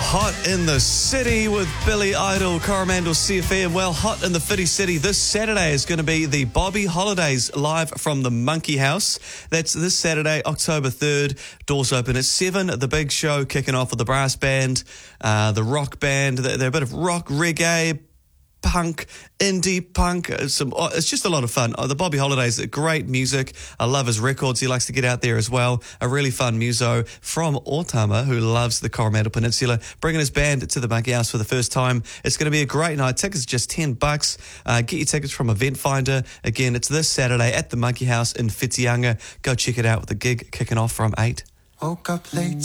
Hot in the City with Billy Idol, Coromandel CFM. Well, Hot in the Fitty City this Saturday is going to be the Bobby Holidays live from the Monkey House. That's this Saturday, October 3rd. Doors open at 7. The big show kicking off with the brass band, the rock band. They're a bit of rock, reggae, punk, indie punk. It's just a lot of fun. The Bobby Holidays, great music. I love his records. He likes to get out there as well. A really fun muso from Otama who loves the Coromandel Peninsula, bringing his band to the Monkey House for the first time. It's going to be a great night. Tickets are just $10. Get your tickets from Event Finder. Again, it's this Saturday at the Monkey House in Whitianga. Go check it out with the gig kicking off from 8. Woke up late